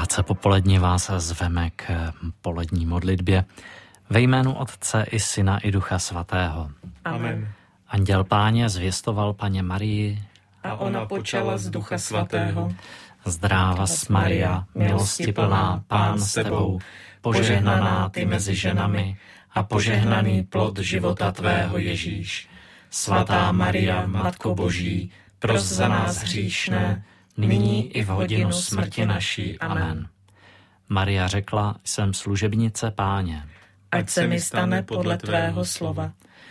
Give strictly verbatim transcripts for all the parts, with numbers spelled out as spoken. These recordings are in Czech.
Krátce popolední vás zveme k polední modlitbě ve jménu Otce i Syna i Ducha Svatého. Amen. Anděl Páně zvěstoval Paně Marii a ona počala z Ducha Svatého. Zdrávas Maria, milostiplná, Pán s tebou, požehnaná ty mezi ženami a požehnaný plod života tvého Ježíš. Svatá Maria, Matko Boží, pros za nás hříšné, nyní i v hodinu smrti naší. Amen. Maria řekla, jsem služebnice Páně. Ať se mi stane podle tvého slova.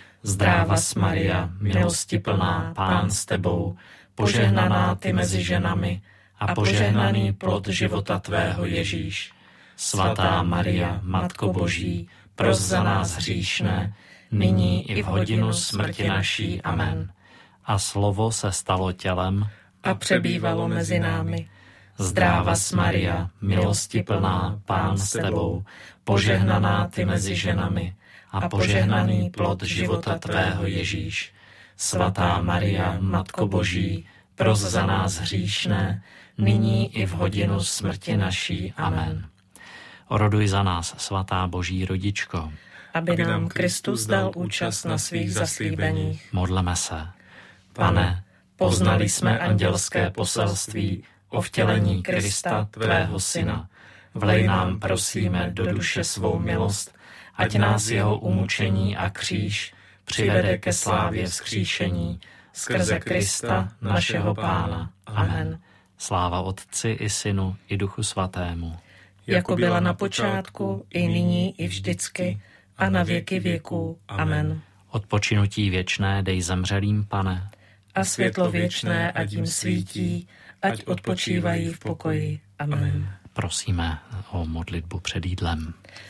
Zdrávas Maria, milostiplná, Pán s tebou, požehnaná ty mezi ženami a požehnaný plod života tvého Ježíš. Svatá Maria, Matko Boží, pros za nás hříšné, nyní i v hodinu smrti naší. Amen. A slovo se stalo tělem a přebývalo mezi námi. Zdrávas Maria, milostiplná, Pán s tebou, požehnaná ty mezi ženami a požehnaný plod života tvého Ježíš. Svatá Maria, Matko Boží, pros za nás hříšné, nyní i v hodinu smrti naší. Amen. Oroduj za nás, svatá Boží rodičko, aby nám Kristus dal účast na svých zaslíbeních. Modleme se. Pane, poznali jsme andělské poselství o vtělení Krista, tvého Syna. Vlej nám, prosíme, do duše svou milost, ať nás jeho umučení a kříž přivede ke slávě vzkříšení skrze Krista, našeho Pána. Amen. Sláva Otci i Synu i Duchu Svatému. Jako byla na počátku, i nyní, i vždycky, a na věky věků. Amen. Odpočinutí věčné dej zemřelým, Pane. A světlo věčné ať jim svítí, ať odpočívají v pokoji. Amen. Prosíme o modlitbu před jídlem.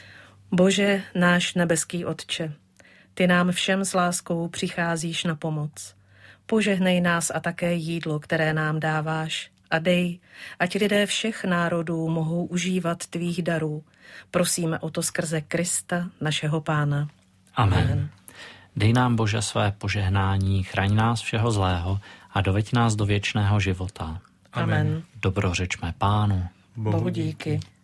Bože, náš nebeský Otče, ty nám všem s láskou přicházíš na pomoc. Požehnej nás a také jídlo, které nám dáváš, a dej, ať lidé všech národů mohou užívat tvých darů. Prosíme o to skrze Krista, našeho Pána. Amen. Amen. Dej nám, Bože, své požehnání, chraň nás všeho zlého a doveď nás do věčného života. Amen. Dobrořečme Pánu. Bohu díky.